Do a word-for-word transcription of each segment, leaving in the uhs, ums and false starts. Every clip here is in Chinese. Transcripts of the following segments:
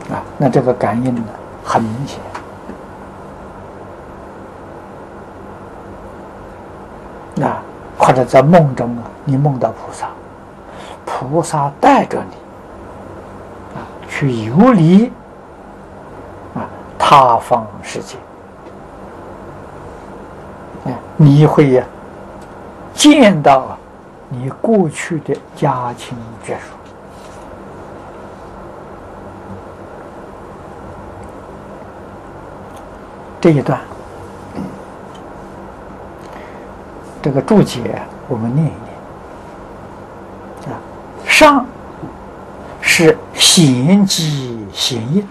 啊，那这个感应呢很明显。啊，或者在梦中啊，你梦到菩萨，菩萨带着你啊去游离啊他方世界，啊，你会呀、啊、见到你过去的家亲眷属。这一段，这个注解我们念一念啊。上是贤机贤应，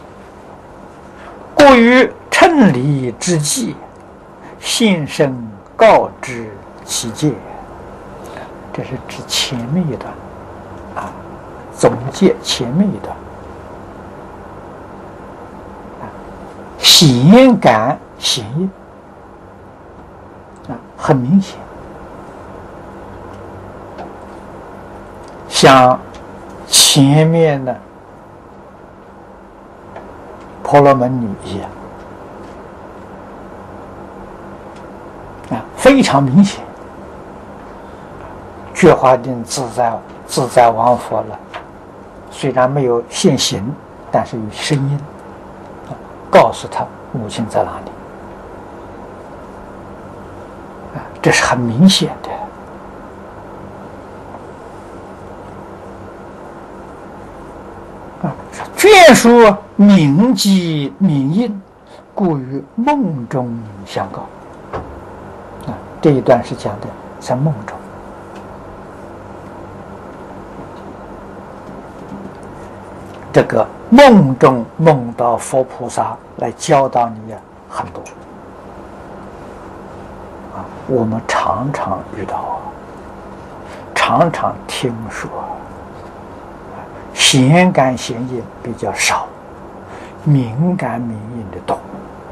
过于称理之际，现身告知其戒。这是指前面一段啊，总结前面一段。显感显应啊，很明显，像前面的婆罗门女一样啊，非常明显。觉华定自在自在王佛了，虽然没有现形，但是有声音。告诉他母亲在哪里，啊，这是很明显的。啊，眷属铭记铭印，故于梦中相告。啊，这一段是讲的在梦中。这个梦中梦到佛菩萨来教导你呀，很多啊，我们常常遇到，常常听说，显感显应比较少，敏感敏应的多。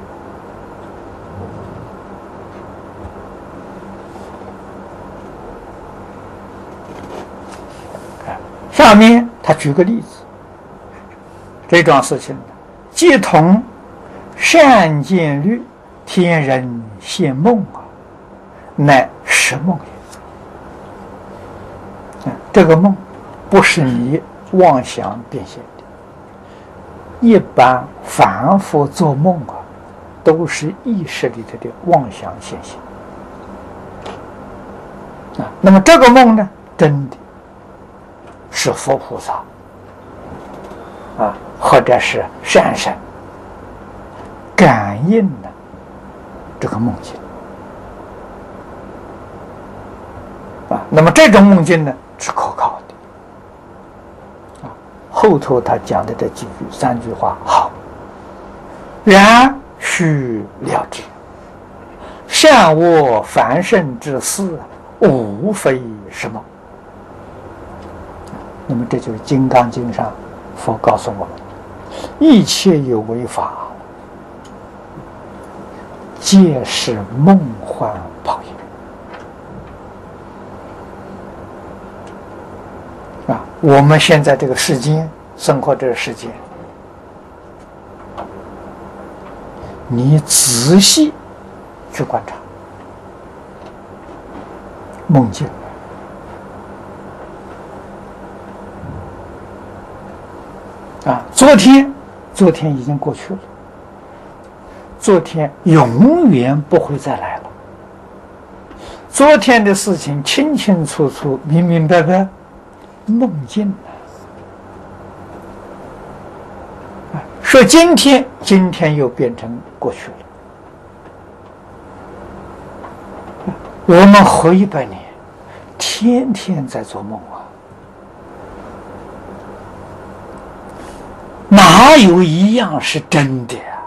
下面他举个例子。这桩事情，即同善见律天人现梦啊，乃实梦也。这个梦不是你妄想变现的，一般凡夫做梦啊，都是意识里头的妄想现象啊。那么这个梦呢，真的是佛菩萨啊，或者是善神感应了这个梦境啊。那么这种梦境呢是可靠的啊。后头他讲的这几句三句话好，然须了之，善恶凡圣之事，无非是梦。那么这就是《金刚经》上佛告诉我们，一切有为法，皆是梦幻泡影啊！我们现在这个世间生活这个世界，你仔细去观察梦境，啊，昨天，昨天已经过去了，昨天永远不会再来了。昨天的事情清清楚楚、明明白白，梦境啊。说今天，今天又变成过去了。我们活一百年，天天在做梦啊。哪有一样是真的啊？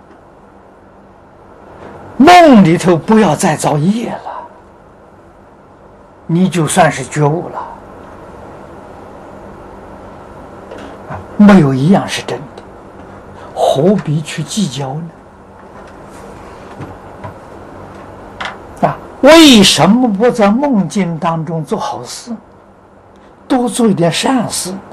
梦里头不要再造业了，你就算是觉悟了啊！没有一样是真的，何必去计较呢？啊，为什么不在梦境当中做好事，多做一点善事？